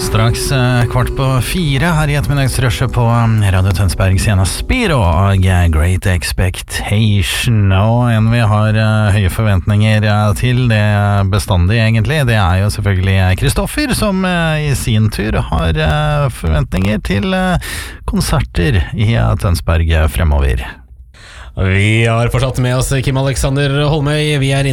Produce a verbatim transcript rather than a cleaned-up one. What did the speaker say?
Straks eh, kvart på fire her i ettermiddagsrushet på Radio Tønsberg Siena Spiro og Great Expectation. Og en vi har eh, høye forventninger eh, til, det bestandig egentlig, det er jo selvfølgelig Kristoffer, som eh, i sin tur har eh, forventninger til eh, konserter i eh, Tønsberg fremover. Vi har fortsatt med oss Kim Alexander Holmøy. Vi er inne